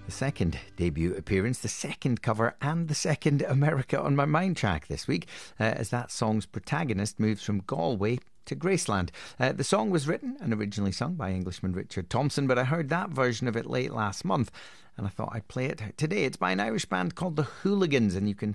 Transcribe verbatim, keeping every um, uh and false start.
The second debut appearance, the second cover, and the second America on My Mind track this week, uh, as that song's protagonist moves from Galway to Graceland. Uh, the song was written and originally sung by Englishman Richard Thompson, but I heard that version of it late last month and I thought I'd play it today. It's by an Irish band called the Hooligans, and you can